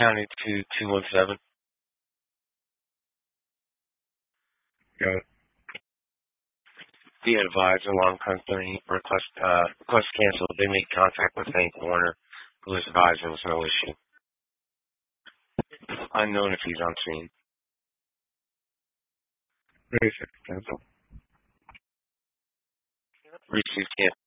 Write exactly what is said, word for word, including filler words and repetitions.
County two two one seven. Got it. Be advised, alarm company request uh, request canceled. They made contact with Hank Warner, who was advised there was no issue. Unknown if he's on scene. Basic. Cancel. Received